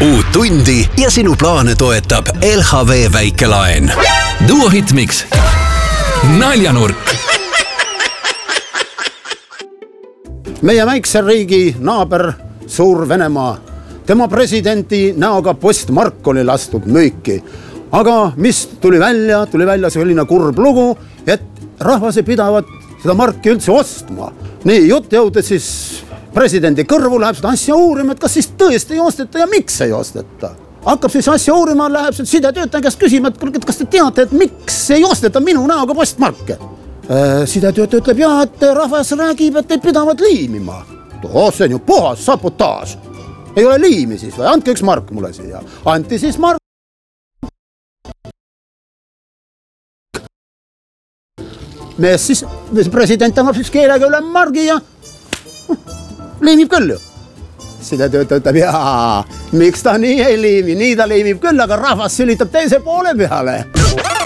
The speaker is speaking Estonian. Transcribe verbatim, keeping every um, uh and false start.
uut tundi ja sinu plaane toetab L H V väikelaen. Duo Hitmix. Naljanurk. Meie väikse riigi naaber Suur Venemaa. Tema presidenti näoga postmark oli lastud müüki. Aga mis tuli välja? Tuli välja selline kurb lugu, et rahvas ei pidavat seda marki üldse ostma. Nii, jutt jõudes siis presidendi kõrvu, läheb seda asja uurima, et kas siis tõesti ei osteta ja miks ei osteta. Hakkab siis asja uurima, läheb seda sidetöötaja käest küsima, et kas te teate, et miks ei osteta minu näoga postmarke. Sidetöötaja ütleb, jah, et rahvas räägib, et ei pidavad liimima. Oh, see on ju puhas sabotaaž. Ei ole liimi siis või? Andke üks mark mulle siia. Anti siis mark. Mees siis, president annab siis keelega üle margi ja liimib küll ju. Sidetöötaja ütleb, jaa, miks ta nii ei liimi? Nii ta liimib küll, aga rahvas sülitab teise poole peale.